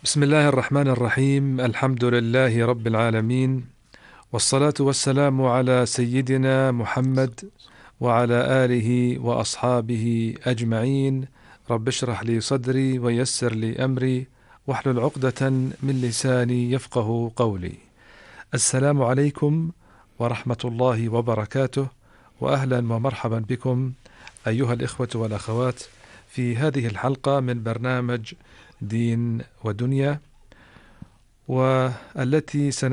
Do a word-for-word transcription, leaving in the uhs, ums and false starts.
بسم الله الرحمن الرحيم. الحمد لله رب العالمين، والصلاة والسلام على سيدنا محمد وعلى آله وأصحابه أجمعين. رب اشرح لي صدري ويسر لي أمري واحلل عقدة من لساني يفقه قولي. السلام عليكم ورحمة الله وبركاته، وأهلا ومرحبا بكم أيها الإخوة والأخوات في هذه الحلقة من برنامج دين ودنيا، والتي